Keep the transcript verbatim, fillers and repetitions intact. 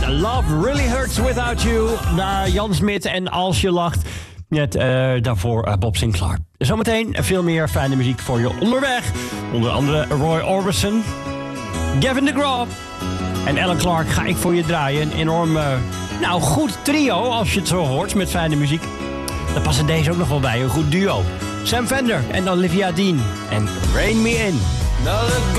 Love Really Hurts Without You. Naar Jan Smit en Als Je Lacht. Net uh, daarvoor uh, Bob Sinclair. Zometeen veel meer fijne muziek voor je onderweg. Onder andere Roy Orbison, Gavin DeGraw en Alan Clark ga ik voor je draaien. Een enorm, uh, nou goed trio als je het zo hoort met fijne muziek. Daar passen deze ook nog wel bij, een goed duo. Sam Fender en Olivia Dean en Rain Me In.